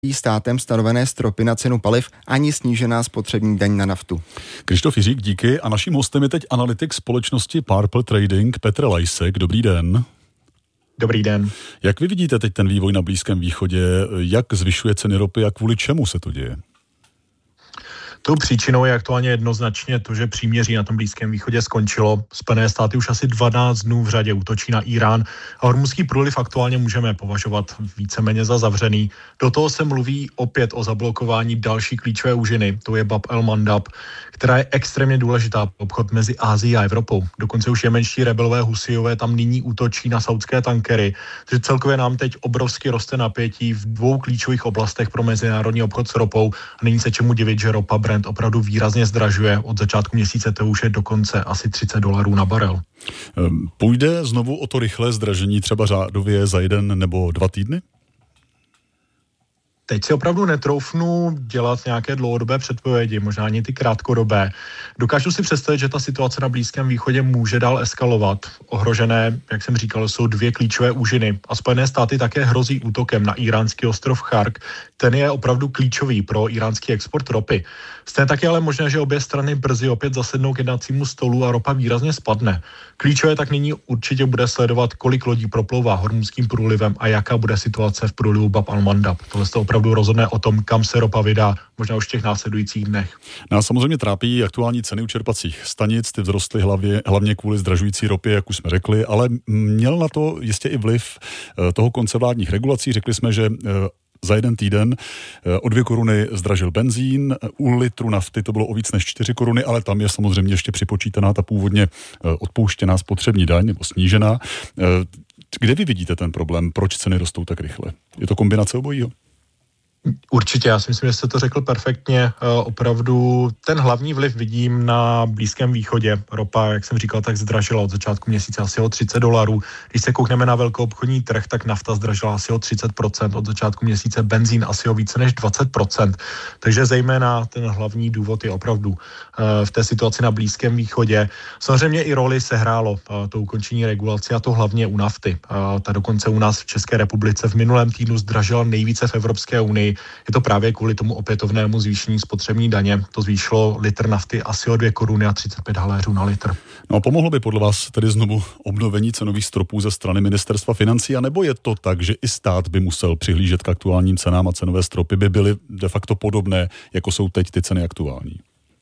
státem stanovené stropy na cenu paliv ani snížená spotřební daň na naftu. Krištof Jiřík, díky. A naším hostem je teď analytik společnosti Purple Trading Petr Lajsek. Dobrý den. Dobrý den. Jak vy vidíte teď ten vývoj na Blízkém východě? Jak zvyšuje ceny ropy a kvůli čemu se to děje? Tou příčinou je aktuálně jednoznačně to, že příměří na tom Blízkém východě skončilo. Spojené státy už asi 12 dnů v řadě útočí na Irán a Hormuzský průliv aktuálně můžeme považovat víceméně za zavřený. Do toho se mluví opět o zablokování další klíčové úžiny, to je Bab el-Mandab, která je extrémně důležitá pro obchod mezi Asií a Evropou. Dokonce už jemenští rebelové Husijové tam nyní útočí na saudské tankery, takže celkově nám teď obrovsky roste napětí v dvou klíčových oblastech pro mezinárodní obchod s ropou a není se čemu divit, že ropa Brent opravdu výrazně zdražuje. Od začátku měsíce to už je dokonce asi $30 na barel. Půjde znovu o to rychlé zdražení třeba řádově za 1 nebo 2 týdny? Teď si opravdu netroufnu dělat nějaké dlouhodobé předpovědi, možná ani ty krátkodobé. Dokážu si představit, že ta situace na Blízkém východě může dál eskalovat. Ohrožené, jak jsem říkal, jsou 2 klíčové úžiny a Spojené státy také hrozí útokem na iránský ostrov Chark. Ten je opravdu klíčový pro iránský export ropy. Stejně tak je ale možné, že obě strany brzy opět zasednou k jednacímu stolu a ropa výrazně spadne. Klíčové tak nyní určitě bude sledovat, kolik lodí proplouvá Hormuzským průlivem a jaká bude situace v průlivu Bab el-Mandab. Tohle se opravdu rozhodne o tom, kam se ropa vydá, možná už v těch následujících dnech. Nás samozřejmě trápí aktuální ceny u čerpacích stanic, ty vzrostly hlavně kvůli zdražující ropě, jak už jsme řekli, ale měl na to jistě i vliv toho konce vládních regulací. Řekli jsme, že za 1 týden o 2 koruny zdražil benzín, u litru nafty to bylo o víc než 4 koruny, ale tam je samozřejmě ještě připočítaná ta původně odpouštěná spotřební daň nebo snížená. Kde vy vidíte ten problém? Proč ceny rostou tak rychle? Je to kombinace obojího? Určitě, já si myslím, že jste to řekl perfektně. Opravdu ten hlavní vliv vidím na Blízkém východě. Ropa, jak jsem říkal, tak zdražila od začátku měsíce asi o $30. Když se koukneme na velkoobchodní trh, tak nafta zdražila asi o 30%, od začátku měsíce benzín asi o více než 20%. Takže zejména ten hlavní důvod je opravdu v té situaci na Blízkém východě. Samozřejmě i roli sehrálo to ukončení regulace a to hlavně u nafty. Ta dokonce u nás v České republice v minulém týdnu zdražila nejvíce v Evropské unii. Je to právě kvůli tomu opětovnému zvýšení spotřební daně. To zvýšilo litr nafty asi o 2 koruny a 35 haléřů na litr. No a pomohlo by podle vás tedy znovu obnovení cenových stropů ze strany Ministerstva financí, anebo je to tak, že i stát by musel přihlížet k aktuálním cenám a cenové stropy by byly de facto podobné, jako jsou teď ty ceny aktuální?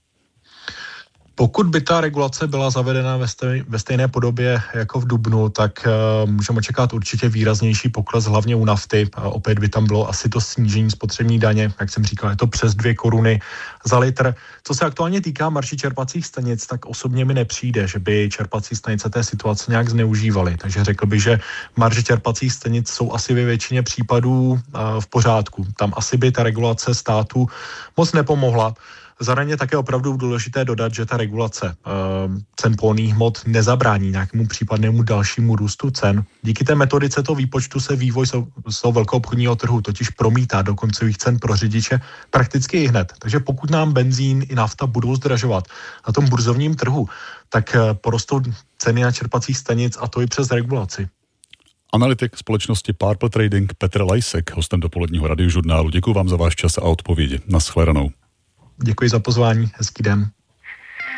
Pokud by ta regulace byla zavedena ve stejné podobě jako v dubnu, tak můžeme očekávat určitě výraznější pokles, hlavně u nafty. A opět by tam bylo asi to snížení spotřební daně, jak jsem říkal, je to přes 2 koruny za litr. Co se aktuálně týká marží čerpacích stanic, tak osobně mi nepřijde, že by čerpací stanice té situace nějak zneužívaly. Takže řekl bych, že marže čerpacích stanic jsou asi ve většině případů v pořádku. Tam asi by ta regulace státu moc nepomohla. Zároveň je také opravdu důležité dodat, že ta regulace cen pohonných hmot nezabrání nějakému případnému dalšímu růstu cen. Díky té metodice toho výpočtu se vývoj z toho velkoobchodního trhu totiž promítá do koncových cen pro řidiče prakticky i hned. Takže pokud nám benzín i nafta budou zdražovat na tom burzovním trhu, tak porostou ceny na čerpacích stanic a to i přes regulaci. Analytik společnosti Purple Trading Petr Lajsek, hostem dopoledního radiožurnálu. Děkuji vám za váš čas a odpovědi. Nashledanou. Děkuji za pozvání, hezký den.